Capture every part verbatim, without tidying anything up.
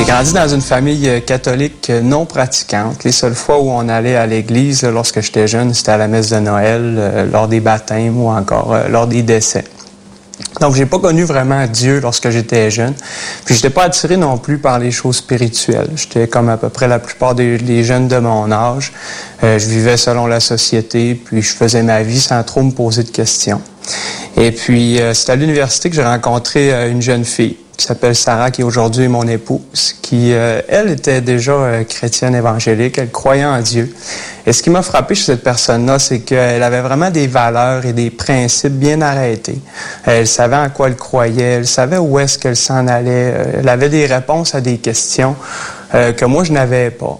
J'ai grandi dans une famille catholique non pratiquante. Les seules fois où on allait à l'église là, lorsque j'étais jeune, c'était à la messe de Noël, euh, lors des baptêmes ou encore euh, lors des décès. Donc, j'ai pas connu vraiment Dieu lorsque j'étais jeune. Puis, j'étais pas attiré non plus par les choses spirituelles. J'étais comme à peu près la plupart des, des jeunes de mon âge. Euh, je vivais selon la société, puis je faisais ma vie sans trop me poser de questions. Et puis, euh, c'est à l'université que j'ai rencontré euh, une jeune fille qui s'appelle Sarah, qui aujourd'hui est mon épouse, qui, euh, elle, était déjà euh, chrétienne évangélique, elle croyait en Dieu. Et ce qui m'a frappé chez cette personne-là, c'est qu'elle avait vraiment des valeurs et des principes bien arrêtés. Elle savait en quoi elle croyait, elle savait où est-ce qu'elle s'en allait, elle avait des réponses à des questions euh, que moi, je n'avais pas.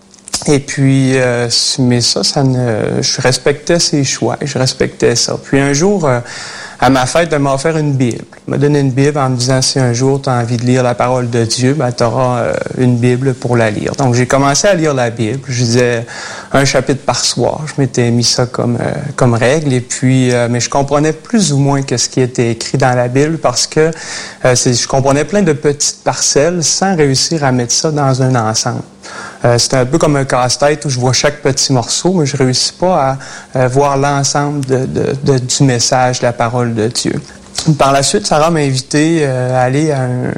Et puis, euh, mais ça, ça ne, je respectais ses choix, je respectais ça. Puis un jour, euh, à ma fête, elle m'a offert une Bible. Elle m'a donné une Bible en me disant, si un jour tu as envie de lire la parole de Dieu, ben, tu auras euh, une Bible pour la lire. Donc, j'ai commencé à lire la Bible. Je lisais un chapitre par soir. Je m'étais mis ça comme, euh, comme règle. Et puis, euh, mais je comprenais plus ou moins que ce qui était écrit dans la Bible parce que euh, c'est, je comprenais plein de petites parcelles sans réussir à mettre ça dans un ensemble. Euh, c'est un peu comme un casse-tête où je vois chaque petit morceau, mais je ne réussis pas à euh, voir l'ensemble de, de, de, du message de la parole de Dieu. Par la suite, Sarah m'a invité euh, à aller à un,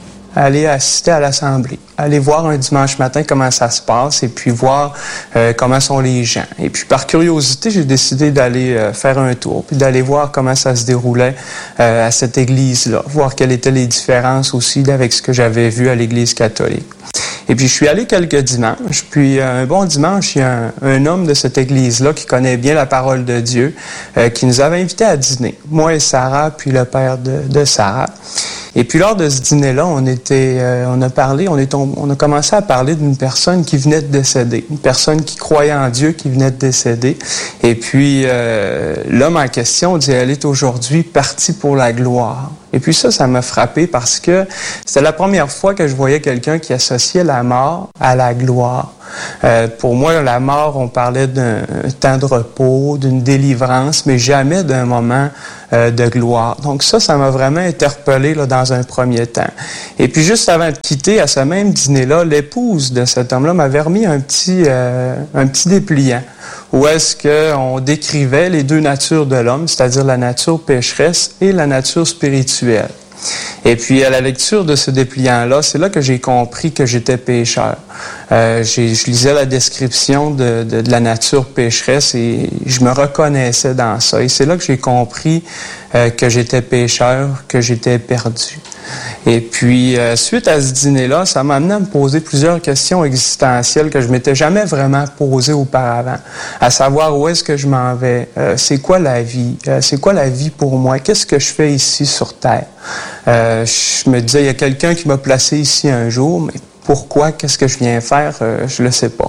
à aller assister à l'assemblée, aller voir un dimanche matin comment ça se passe et puis voir euh, comment sont les gens. Et puis par curiosité, j'ai décidé d'aller euh, faire un tour, puis d'aller voir comment ça se déroulait euh, à cette église-là, voir quelles étaient les différences aussi avec ce que j'avais vu à l'église catholique. Et puis, je suis allé quelques dimanches. Puis, un bon dimanche, il y a un, un homme de cette église-là qui connaît bien la parole de Dieu, euh, qui nous avait invités à dîner. Moi et Sarah, puis le père de, de Sarah. Et puis, lors de ce dîner-là, on était, euh, on a parlé, on, est, on a commencé à parler d'une personne qui venait de décéder. Une personne qui croyait en Dieu, qui venait de décéder. Et puis, euh, l'homme en question dit, elle est aujourd'hui partie pour la gloire. Et puis ça, ça m'a frappé parce que c'était la première fois que je voyais quelqu'un qui associait la mort à la gloire. Euh, pour moi, la mort, on parlait d'un temps de repos, d'une délivrance, mais jamais d'un moment euh, de gloire. Donc ça, ça m'a vraiment interpellé là, dans un premier temps. Et puis juste avant de quitter, à ce même dîner-là, l'épouse de cet homme-là m'avait remis un petit, euh, un petit dépliant où est-ce qu'on décrivait les deux natures de l'homme, c'est-à-dire la nature pécheresse et la nature spirituelle. Et puis, à la lecture de ce dépliant-là, c'est là que j'ai compris que j'étais pécheur. Euh, j'ai, je lisais la description de, de, de la nature pécheresse et je me reconnaissais dans ça. Et c'est là que j'ai compris euh, que j'étais pécheur, que j'étais perdu. Et puis, euh, suite à ce dîner-là, ça m'a amené à me poser plusieurs questions existentielles que je m'étais jamais vraiment posées auparavant. À savoir, où est-ce que je m'en vais? Euh, c'est quoi la vie? Euh, c'est quoi la vie pour moi? Qu'est-ce que je fais ici sur Terre? Euh, je me disais, il y a quelqu'un qui m'a placé ici un jour, mais pourquoi? Qu'est-ce que je viens faire? Euh, je le sais pas.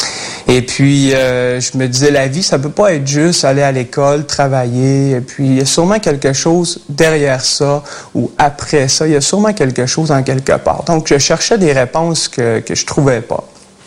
Et puis, euh, je me disais, la vie, ça peut pas être juste aller à l'école, travailler, et puis il y a sûrement quelque chose derrière ça, ou après ça, il y a sûrement quelque chose en quelque part. Donc, je cherchais des réponses que, que je trouvais pas.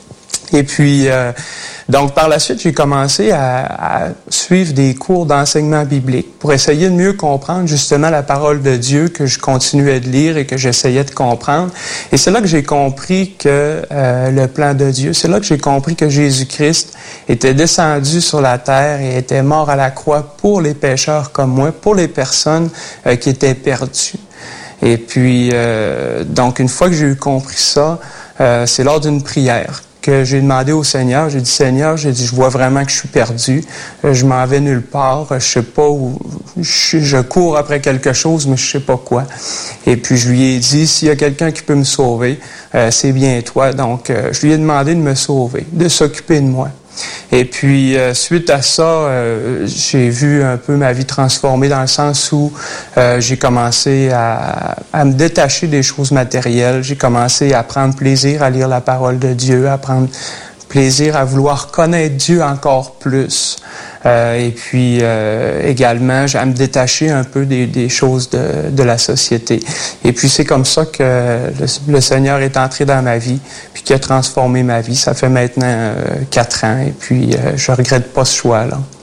Et puis, euh, donc par la suite, j'ai commencé à, à suivre des cours d'enseignement biblique pour essayer de mieux comprendre justement la parole de Dieu que je continuais de lire et que j'essayais de comprendre. Et c'est là que j'ai compris que euh, le plan de Dieu, c'est là que j'ai compris que Jésus-Christ était descendu sur la terre et était mort à la croix pour les pécheurs comme moi, pour les personnes euh, qui étaient perdues. Et puis, euh, donc une fois que j'ai eu compris ça, euh, c'est lors d'une prière que j'ai demandé au Seigneur, j'ai dit, Seigneur, j'ai dit, je vois vraiment que je suis perdu, je m'en vais nulle part, je sais pas où, je, je cours après quelque chose, mais je sais pas quoi. Et puis je lui ai dit, s'il y a quelqu'un qui peut me sauver, euh, c'est bien toi. Donc, euh, je lui ai demandé de me sauver, de s'occuper de moi. Et puis, euh, suite à ça, euh, j'ai vu un peu ma vie transformée dans le sens où euh, j'ai commencé à, à me détacher des choses matérielles. J'ai commencé à prendre plaisir à lire la parole de Dieu, à prendre plaisir à vouloir connaître Dieu encore plus. Euh, et puis euh, également à me détacher un peu des, des choses de, de la société. Et puis c'est comme ça que le, le Seigneur est entré dans ma vie, puis qui a transformé ma vie. Ça fait maintenant euh, quatre ans, et puis euh, je regrette pas ce choix-là.